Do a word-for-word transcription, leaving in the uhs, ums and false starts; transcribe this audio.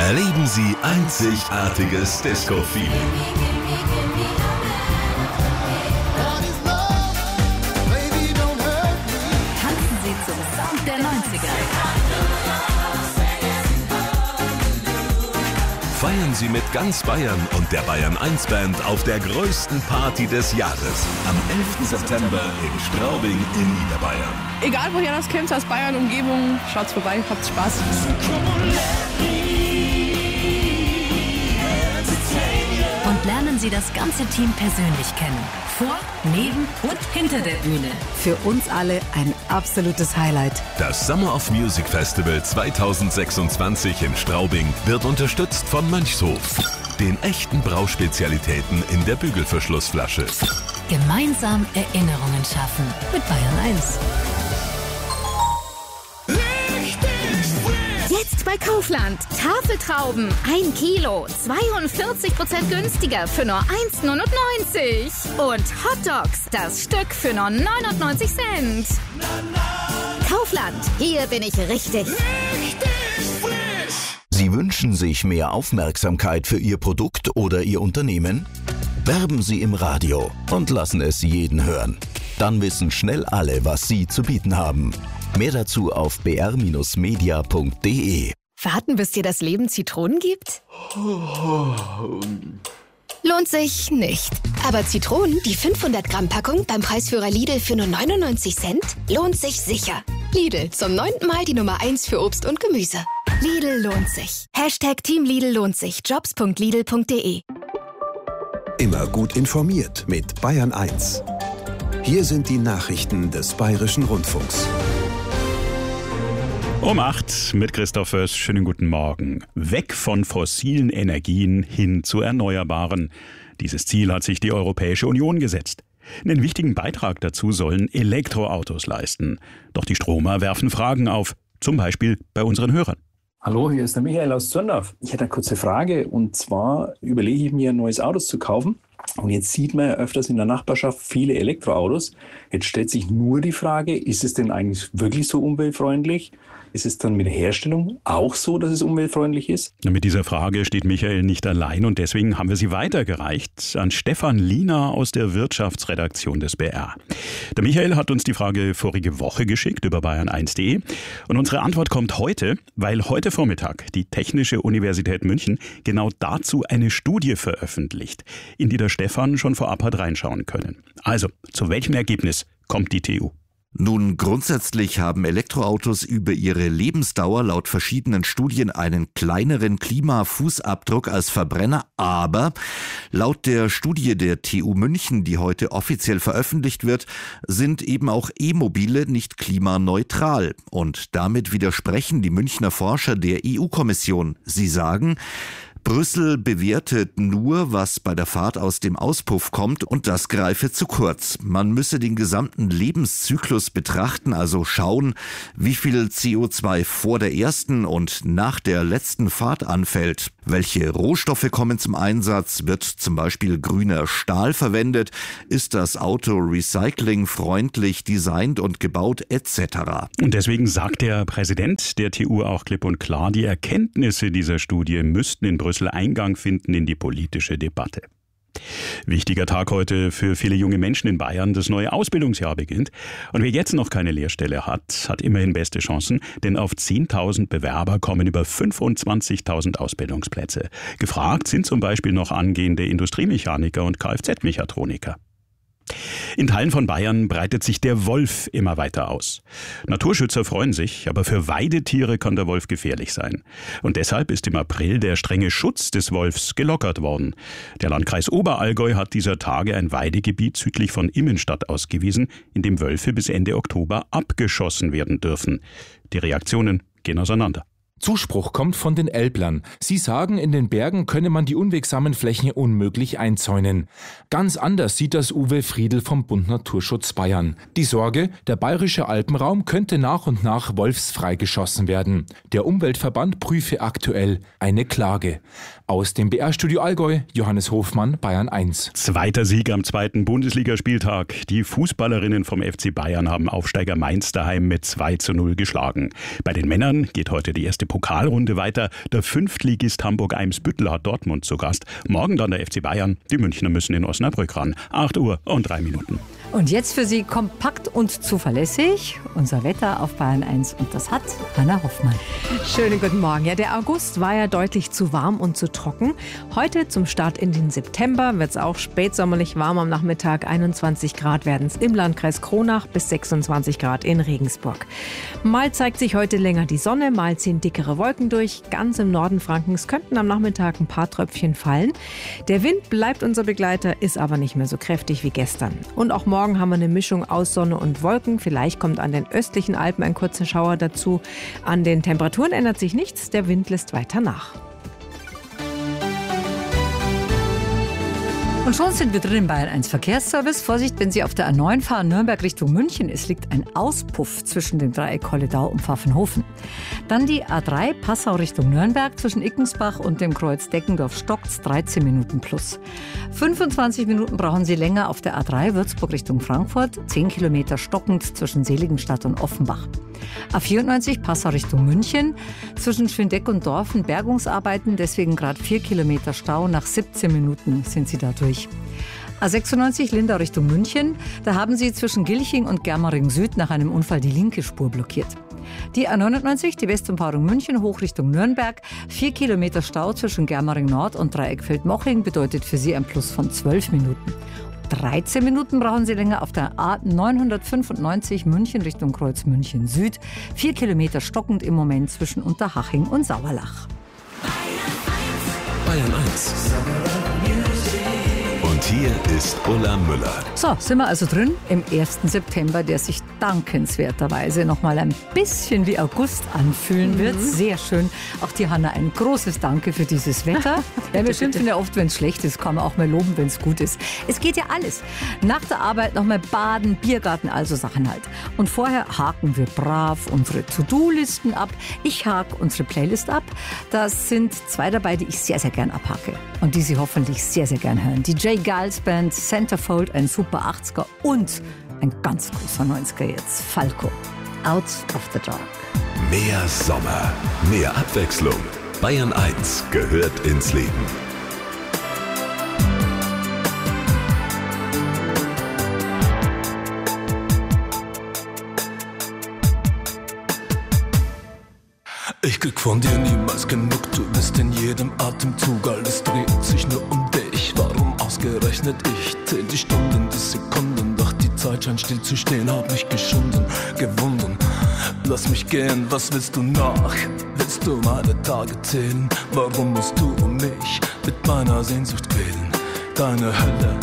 Erleben Sie einzigartiges Disco-Feeling. Tanzen Sie zum Sound der neunziger. Feiern Sie mit ganz Bayern und der Bayern eins Band auf der größten Party des Jahres. Am elften September in Straubing in Niederbayern. Egal woher das kommt, aus Bayern, Umgebung, schaut's vorbei, habt Spaß. Und lernen Sie das ganze Team persönlich kennen. Vor, neben und hinter der Bühne. Für uns alle ein absolutes Highlight. Das Summer of Music Festival zweitausendsechsundzwanzig in Straubing wird unterstützt von Mönchshof, den echten Brauspezialitäten in der Bügelverschlussflasche. Gemeinsam Erinnerungen schaffen mit Bayern eins. Jetzt bei Kaufland. Tafeltrauben, ein Kilo, zweiundvierzig Prozent günstiger für nur eins Komma neunundneunzig. Und Hotdogs, das Stück für nur neunundneunzig Cent. Kaufland, hier bin ich richtig. Sie wünschen sich mehr Aufmerksamkeit für Ihr Produkt oder Ihr Unternehmen? Werben Sie im Radio und lassen es jeden hören. Dann wissen schnell alle, was Sie zu bieten haben. Mehr dazu auf b r Bindestrich media punkt d e. Warten, bis dir das Leben Zitronen gibt? Lohnt sich nicht. Aber Zitronen, die fünfhundert Gramm Packung beim Preisführer Lidl für nur neunundneunzig Cent, lohnt sich sicher. Lidl, zum neunten Mal die Nummer eins für Obst und Gemüse. Lidl lohnt sich. Hashtag Team Lidl lohnt sich. jobs punkt lidl punkt d e. Immer gut informiert mit Bayern eins. Hier sind die Nachrichten des Bayerischen Rundfunks. Um acht mit Christoph Föß. Schönen guten Morgen. Weg von fossilen Energien hin zu erneuerbaren. Dieses Ziel hat sich die Europäische Union gesetzt. Einen wichtigen Beitrag dazu sollen Elektroautos leisten. Doch die Stromer werfen Fragen auf, zum Beispiel bei unseren Hörern. Hallo, hier ist der Michael aus Zürndorf. Ich hätte eine kurze Frage, und zwar überlege ich mir, ein neues Auto zu kaufen. Und jetzt sieht man ja öfters in der Nachbarschaft viele Elektroautos. Jetzt stellt sich nur die Frage, ist es denn eigentlich wirklich so umweltfreundlich? Ist es dann mit der Herstellung auch so, dass es umweltfreundlich ist? Mit dieser Frage steht Michael nicht allein, und deswegen haben wir sie weitergereicht an Stefan Liener aus der Wirtschaftsredaktion des B R. Der Michael hat uns die Frage vorige Woche geschickt über bayern eins punkt d e, und unsere Antwort kommt heute, weil heute Vormittag die Technische Universität München genau dazu eine Studie veröffentlicht, in die der Stefan schon vorab hat reinschauen können. Also, zu welchem Ergebnis kommt die T U? Nun, grundsätzlich haben Elektroautos über ihre Lebensdauer laut verschiedenen Studien einen kleineren Klimafußabdruck als Verbrenner, aber laut der Studie der T U München, die heute offiziell veröffentlicht wird, sind eben auch E-Mobile nicht klimaneutral. Und damit widersprechen die Münchner Forscher der E U-Kommission. Sie sagen, Brüssel bewertet nur, was bei der Fahrt aus dem Auspuff kommt, und das greife zu kurz. Man müsse den gesamten Lebenszyklus betrachten, also schauen, wie viel C O zwei vor der ersten und nach der letzten Fahrt anfällt. Welche Rohstoffe kommen zum Einsatz? Wird zum Beispiel grüner Stahl verwendet? Ist das Auto recyclingfreundlich designt und gebaut et cetera? Und deswegen sagt der Präsident der T U auch klipp und klar, die Erkenntnisse dieser Studie müssten in Brüssel Eingang finden in die politische Debatte. Wichtiger Tag heute für viele junge Menschen in Bayern. Das neue Ausbildungsjahr beginnt. Und wer jetzt noch keine Lehrstelle hat, hat immerhin beste Chancen, denn auf zehntausend Bewerber kommen über fünfundzwanzigtausend Ausbildungsplätze. Gefragt sind zum Beispiel noch angehende Industriemechaniker und Kfz-Mechatroniker. In Teilen von Bayern breitet sich der Wolf immer weiter aus. Naturschützer freuen sich, aber für Weidetiere kann der Wolf gefährlich sein. Und deshalb ist im April der strenge Schutz des Wolfs gelockert worden. Der Landkreis Oberallgäu hat dieser Tage ein Weidegebiet südlich von Immenstadt ausgewiesen, in dem Wölfe bis Ende Oktober abgeschossen werden dürfen. Die Reaktionen gehen auseinander. Zuspruch kommt von den Elblern. Sie sagen, in den Bergen könne man die unwegsamen Flächen unmöglich einzäunen. Ganz anders sieht das Uwe Friedl vom Bund Naturschutz Bayern. Die Sorge, der bayerische Alpenraum könnte nach und nach wolfsfrei geschossen werden. Der Umweltverband prüfe aktuell eine Klage. Aus dem B R-Studio Allgäu, Johannes Hofmann, Bayern eins. Zweiter Sieg am zweiten Bundesligaspieltag. Die Fußballerinnen vom F C Bayern haben Aufsteiger Mainz daheim mit zwei zu null geschlagen. Bei den Männern geht heute die erste zweite Pokalrunde weiter. Der Fünftligist Hamburg-Eimsbüttel hat Dortmund zu Gast. Morgen dann der F C Bayern. Die Münchner müssen in Osnabrück ran. acht Uhr und drei Minuten. Und jetzt für Sie kompakt und zuverlässig unser Wetter auf Bayern eins. Und das hat Hanna Hoffmann. Schönen guten Morgen. Ja, der August war ja deutlich zu warm und zu trocken. Heute zum Start in den September wird es auch spätsommerlich warm am Nachmittag. einundzwanzig Grad werden es im Landkreis Kronach bis sechsundzwanzig Grad in Regensburg. Mal zeigt sich heute länger die Sonne, mal ziehen dickere Wolken durch. Ganz im Norden Frankens könnten am Nachmittag ein paar Tröpfchen fallen. Der Wind bleibt unser Begleiter, ist aber nicht mehr so kräftig wie gestern. Und auch morgen haben wir eine Mischung aus Sonne und Wolken. Vielleicht kommt an den östlichen Alpen ein kurzer Schauer dazu. An den Temperaturen ändert sich nichts. Der Wind lässt weiter nach. Und schon sind wir drin im Bayern eins Verkehrsservice. Vorsicht, wenn Sie auf der A neun fahren, Nürnberg Richtung München. Es liegt ein Auspuff zwischen dem Dreieck Holledau und Pfaffenhofen. Dann die A drei Passau Richtung Nürnberg. Zwischen Ickensbach und dem Kreuz Deckendorf stockt's dreizehn Minuten plus. fünfundzwanzig Minuten brauchen Sie länger auf der A drei Würzburg Richtung Frankfurt. zehn Kilometer stockend zwischen Seligenstadt und Offenbach. A vierundneunzig Passau Richtung München. Zwischen Schöndeck und Dorfen Bergungsarbeiten, deswegen gerade vier Kilometer Stau. Nach siebzehn Minuten sind Sie da durch. A sechsundneunzig Lindau Richtung München. Da haben Sie zwischen Gilching und Germering Süd nach einem Unfall die linke Spur blockiert. Die A neunundneunzig, die Westumfahrung München hoch Richtung Nürnberg. Vier Kilometer Stau zwischen Germering Nord und Dreieckfeld-Moching bedeutet für Sie ein Plus von zwölf Minuten. dreizehn Minuten brauchen Sie länger auf der A neunhundertfünfundneunzig München Richtung Kreuz München Süd. Vier Kilometer stockend im Moment zwischen Unterhaching und Sauerlach. Bayern eins. Und hier ist Ulla Müller. So, sind wir also drin im ersten September, der sich dankenswerterweise noch mal ein bisschen wie August anfühlen wird. Mhm. Sehr schön. Auch die Hanna, ein großes Danke für dieses Wetter. Ja, wir schimpfen ja oft, wenn es schlecht ist, kann man auch mal loben, wenn es gut ist. Es geht ja alles. Nach der Arbeit noch mal baden, Biergarten, also Sachen halt. Und vorher haken wir brav unsere To-Do-Listen ab. Ich hake unsere Playlist ab. Da sind zwei dabei, die ich sehr, sehr gern abhake. Und die Sie hoffentlich sehr, sehr gern hören. Die J. Giles Band, Centerfold, ein super achtziger und ein ganz großer neunziger jetzt, Falco, Out of the Dark. Mehr Sommer, mehr Abwechslung. Bayern eins gehört ins Leben. Ich krieg von dir niemals genug, du bist in jedem Atemzug, alles dreht sich nur um dich. Warum ausgerechnet ich? Zähl die Stunden, die Sekunden, doch die Zeit scheint still zu stehen, hab mich geschunden, gewunden. Lass mich gehen, was willst du noch? Willst du meine Tage zählen? Warum musst du mich mit meiner Sehnsucht quälen? Deine Hölle